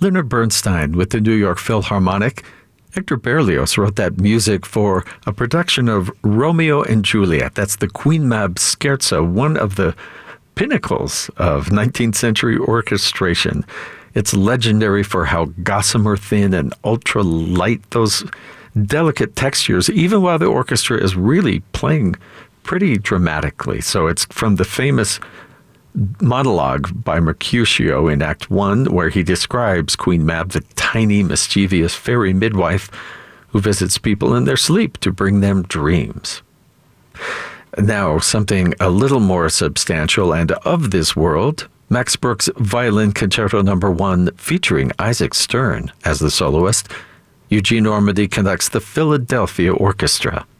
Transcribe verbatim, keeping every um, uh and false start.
Leonard Bernstein with the New York Philharmonic. Hector Berlioz wrote that music for a production of Romeo and Juliet. That's the Queen Mab Scherzo, one of the pinnacles of nineteenth century orchestration. It's legendary for how gossamer thin and ultra light those delicate textures, even while the orchestra is really playing pretty dramatically. So it's from the famous monologue by Mercutio in Act One, where he describes Queen Mab, the tiny, mischievous fairy midwife who visits people in their sleep to bring them dreams. Now, something a little more substantial and of this world, Max Bruch's Violin Concerto Number One, featuring Isaac Stern as the soloist. Eugene Ormandy conducts the Philadelphia Orchestra.